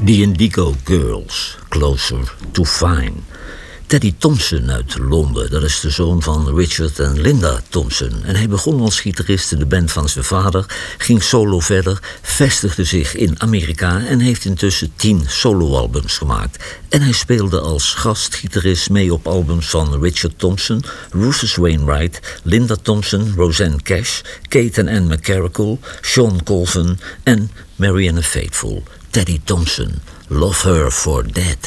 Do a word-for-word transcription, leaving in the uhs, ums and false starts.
The Indigo Girls, Closer to Fine. Teddy Thompson uit Londen, dat is de zoon van Richard en Linda Thompson. En hij begon als gitarist in de band van zijn vader, ging solo verder, vestigde zich in Amerika en heeft intussen tien soloalbums gemaakt. En hij speelde als gastgitarist mee op albums van Richard Thompson, Rufus Wainwright, Linda Thompson, Rosanne Cash, Kate en Anne McCarrickle, Sean Colvin en Marianne Faithfull. Teddy Thompson, Love Her for Dead.